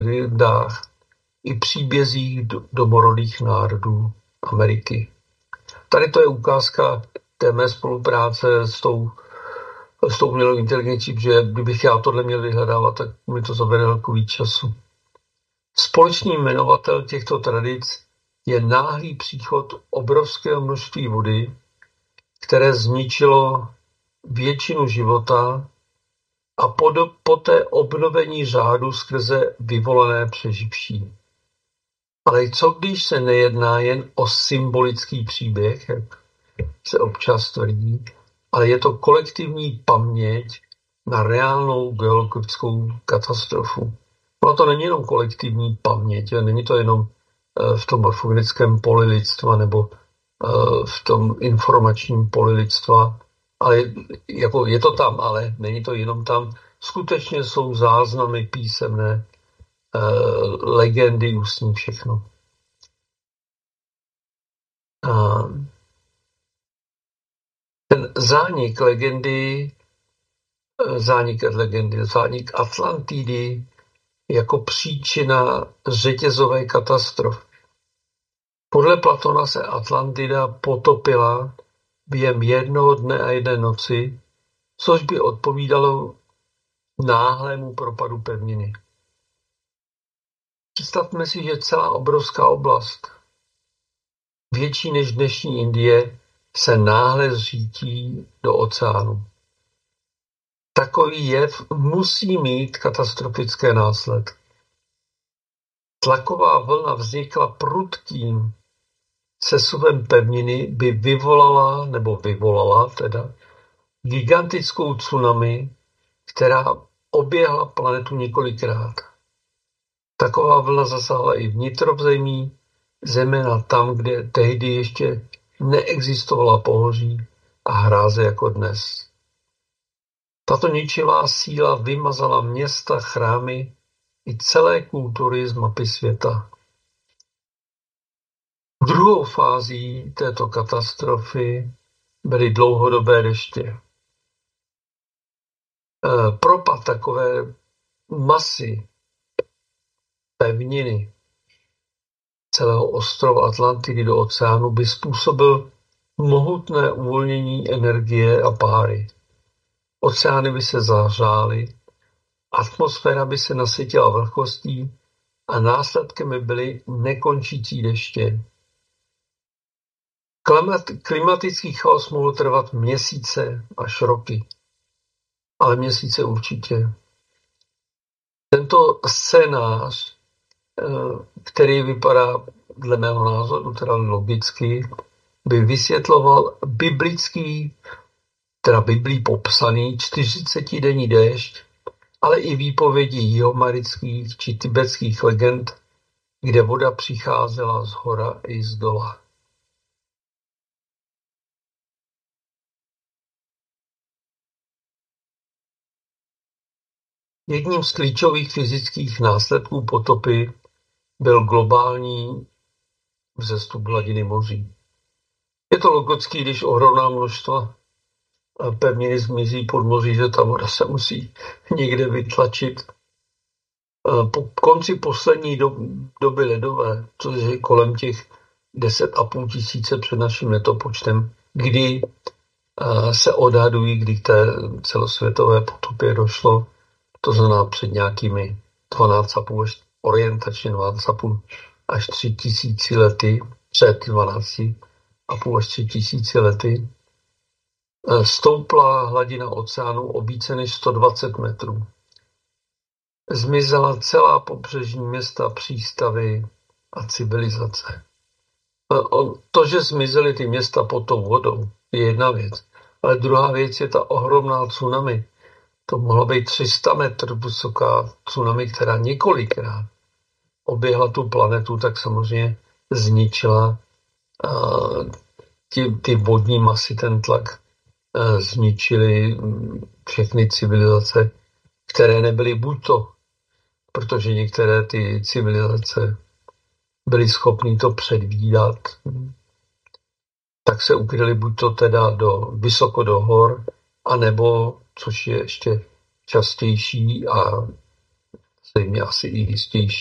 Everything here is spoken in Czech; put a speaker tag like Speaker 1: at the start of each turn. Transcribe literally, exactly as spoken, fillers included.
Speaker 1: legendách i příbězích domorodých národů Ameriky. Tady to je ukázka té mé spolupráce s tou, s tou umělou inteligencí, protože kdybych já tohle měl vyhledávat, tak mi to zabere daleko víc času. Společný jmenovatel těchto tradic je náhlý příchod obrovského množství vody, které zničilo většinu života a poté obnovení řádu skrze vyvolané přeživší. Ale co když se nejedná jen o symbolický příběh, jak se občas tvrdí, ale je to kolektivní paměť na reálnou geologickou katastrofu. No to není jenom kolektivní paměť, není to jenom v tom morfogenickém poli lidstva nebo v tom informačním poli lidstva, ale jako je to tam, ale není to jenom tam. Skutečně jsou záznamy písemné, legendy, ústní, všechno. A ten zánik legendy, zánik legendy, zánik Atlantidy jako příčina řetězové katastrofy. Podle Platona se Atlantida potopila během jednoho dne a jedné noci, což by odpovídalo náhlému propadu pevniny. Představme si, že celá obrovská oblast, větší než dnešní Indie, se náhle zřítí do oceánu. Takový jev musí mít katastrofické následky. Tlaková vlna vznikla prudkým sesuvem pevniny by vyvolala, nebo vyvolala teda, gigantickou tsunami, která oběhla planetu několikrát. Taková vlna zasáhla i vnitrozemí, zejména tam, kde tehdy ještě neexistovala pohoří a hráze jako dnes. Tato ničivá síla vymazala města, chrámy i celé kultury z mapy světa. Druhou fází této katastrofy byly dlouhodobé deště. Propad takové masy pevniny celého ostrova Atlantidy do oceánu by způsobil mohutné uvolnění energie a páry. Oceány by se zahřály, atmosféra by se nasytila vlhkostí a následkem by byly nekončící deště. Klimatický chaos mohl trvat měsíce až roky, ale měsíce určitě. Tento scénář, který vypadá dle mého názoru teda logicky, by vysvětloval biblický, teda biblí popsaný čtyřicetidenní déšť, ale i výpovědi jihomarických či tibetských legend, kde voda přicházela z hora i z dola. Jedním z klíčových fyzických následků potopy byl globální vzestup hladiny moří. Je to logické, když ohromná množstva pevniny zmizí pod moří, že ta voda se musí někde vytlačit. Po konci poslední doby ledové, což je kolem těch deset a půl tisíce před naším letopočtem, kdy se odhadují, kdy k té celosvětové potopě došlo, to znamená před nějakými dvanáct a půl, orientačně dvanáct a půl až tři tisíci lety, před dvanácti a půl až tři tisíci lety, stoupla hladina oceánu o více než sto dvacet metrů. Zmizela celá pobřežní města, přístavy a civilizace. To, že zmizely ty města pod tou vodou, je jedna věc. Ale druhá věc je ta ohromná tsunami. To mohlo být tři sta metrů vysoká tsunami, která několikrát oběhla tu planetu, tak samozřejmě zničila uh, ty, ty vodní masy, ten tlak uh, zničily všechny civilizace, které nebyly buď to, protože některé ty civilizace byly schopny to předvídat, tak se ukryly buď to teda do, vysoko do hor, anebo, což je ještě častější a zřejmě asi i jistější.